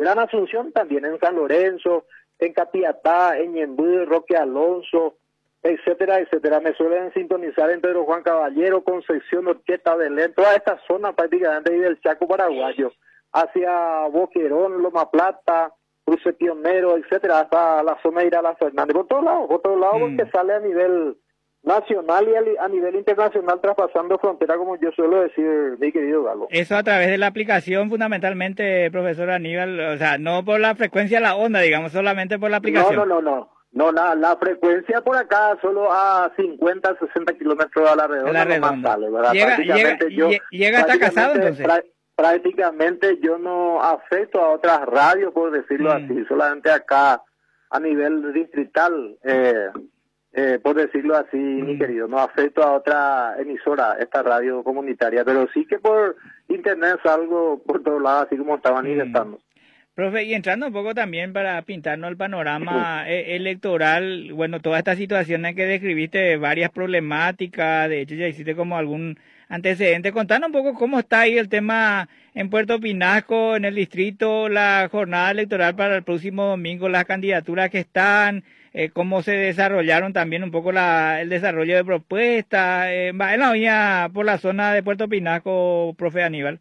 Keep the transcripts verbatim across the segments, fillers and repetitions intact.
Gran Asunción, también en San Lorenzo, en Capiatá, en Ñemby, Roque Alonso, etcétera, etcétera. Me suelen sintonizar en Pedro Juan Caballero, Concepción, Orqueta, Belén, toda esta zona prácticamente y del Chaco paraguayo, hacia Boquerón, Loma Plata, Cruce Pionero, etcétera, hasta la zona de Irala Fernández, por todos lados, por todos lados, mm. porque sale a nivel nacional y a nivel internacional, traspasando frontera, como yo suelo decir, mi querido Galo. Eso a través de la aplicación, fundamentalmente, profesor Aníbal, o sea, no por la frecuencia de la onda, digamos, solamente por la aplicación. No, no, no, no, no, la, la frecuencia por acá solo a cincuenta, sesenta kilómetros a la redonda, a la redonda. Sale, ¿verdad? Llega, llega, yo, llega hasta casado, entonces. Prácticamente yo no afecto a otras radios, por decirlo mm. así, solamente acá a nivel distrital, eh, eh, por decirlo así, mm. mi querido, no afecto a otra emisora, esta radio comunitaria, pero sí que por internet salgo por todos lados, así como estaban mm. manifestando. Profe, y entrando un poco también para pintarnos el panorama sí. electoral, bueno, todas estas situaciones que describiste, varias problemáticas, de hecho ya hiciste como algún antecedente. Contanos un poco cómo está ahí el tema en Puerto Pinasco, en el distrito, la jornada electoral para el próximo domingo, las candidaturas que están, eh, cómo se desarrollaron también un poco la, el desarrollo de propuestas, eh, en la vía por la zona de Puerto Pinasco, profe Aníbal.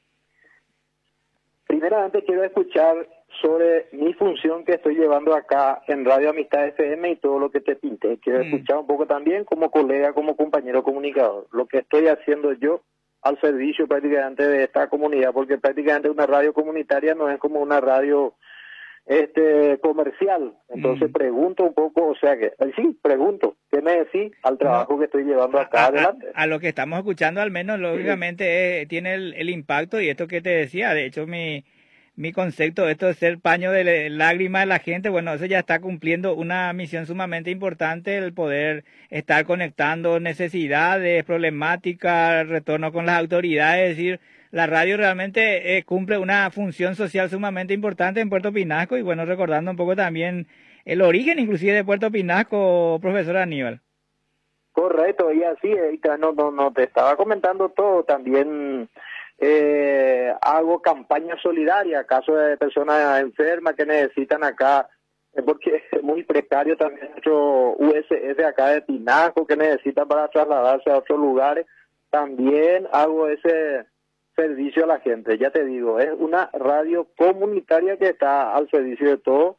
Primeramente quiero escuchar sobre mi función que estoy llevando acá en Radio Amistad F M y todo lo que te pinté. Quiero mm. escuchar un poco también como colega, como compañero comunicador, lo que estoy haciendo yo al servicio prácticamente de esta comunidad, porque prácticamente una radio comunitaria no es como una radio este comercial. Entonces mm. pregunto un poco, o sea que, sí, pregunto, ¿qué me decís al trabajo no. que estoy llevando acá a, adelante? A, a lo que estamos escuchando al menos, lógicamente, eh, tiene el, el impacto y esto que te decía, de hecho mi... Mi concepto, esto de ser paño de lágrimas de la gente, bueno, eso ya está cumpliendo una misión sumamente importante, el poder estar conectando necesidades, problemáticas, retorno con las autoridades, es decir, la radio realmente eh, cumple una función social sumamente importante en Puerto Pinasco y bueno, recordando un poco también el origen inclusive de Puerto Pinasco, profesor Aníbal. Correcto, y así, no, no, no, te estaba comentando todo también. Eh, hago campaña solidaria, caso de personas enfermas que necesitan acá, eh, porque es muy precario también nuestro U S S acá de Pinasco, que necesitan para trasladarse a otros lugares. También hago ese servicio a la gente, ya te digo, es una radio comunitaria que está al servicio de todo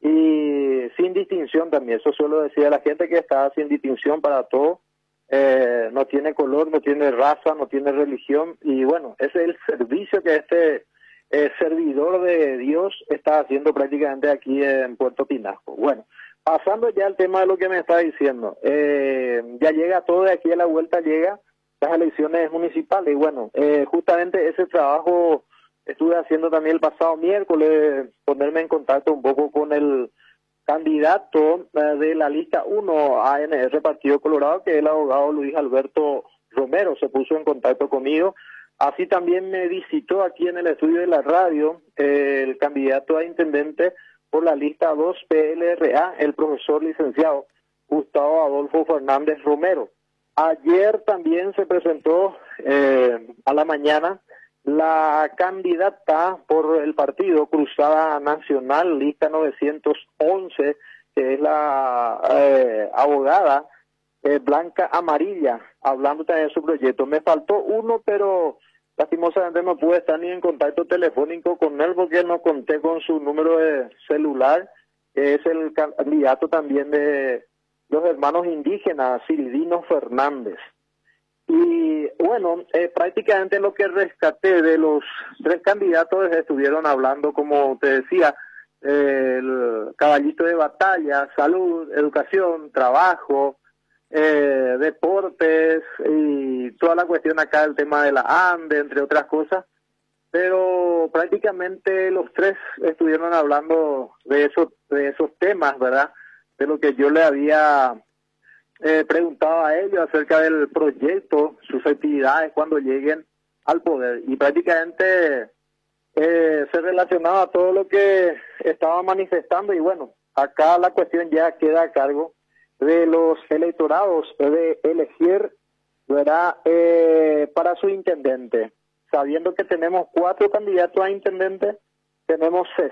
y sin distinción también, eso suelo decir a la gente que está sin distinción para todo. Eh, no tiene color, no tiene raza, no tiene religión y bueno, ese es el servicio que este eh, servidor de Dios está haciendo prácticamente aquí en Puerto Pinasco. Bueno, pasando ya al tema de lo que me está diciendo, eh, ya llega todo de aquí a la vuelta, llega las elecciones municipales y bueno, eh, justamente ese trabajo estuve haciendo también el pasado miércoles, ponerme en contacto un poco con el candidato de la lista uno A N R Partido Colorado, que es el abogado Luis Alberto Romero, se puso en contacto conmigo. Así también me visitó aquí en el estudio de la radio eh, el candidato a intendente por la lista dos P L R A, el profesor licenciado Gustavo Adolfo Fernández Romero. Ayer también se presentó eh, a la mañana la candidata por el partido Cruzada Nacional, lista novecientos once, que es la eh, abogada eh, Blanca Amarilla, hablando también de su proyecto. Me faltó uno, pero lastimosamente no pude estar ni en contacto telefónico con él porque no conté con su número de celular, que es el candidato también de los hermanos indígenas, Ciridino Fernández. Y bueno, eh, prácticamente lo que rescaté de los tres candidatos estuvieron hablando, como te decía, eh, el caballito de batalla, salud, educación, trabajo, eh, deportes y toda la cuestión acá, el tema de la ANDE, entre otras cosas. Pero prácticamente los tres estuvieron hablando de esos, de esos temas, ¿verdad? De lo que yo le había Eh, preguntaba a ellos acerca del proyecto, sus actividades cuando lleguen al poder y prácticamente eh, se relacionaba a todo lo que estaba manifestando y bueno, acá la cuestión ya queda a cargo de los electorados de elegir, ¿verdad? Eh, para su intendente, sabiendo que tenemos cuatro candidatos a intendente, tenemos